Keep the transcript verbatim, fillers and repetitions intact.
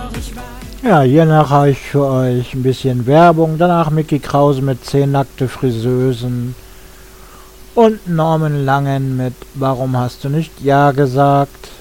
Ja, hiernach habe ich für euch ein bisschen Werbung, danach Mickey Krause mit zehn nackte Friseusen und Norman Langen mit Warum hast du nicht Ja gesagt?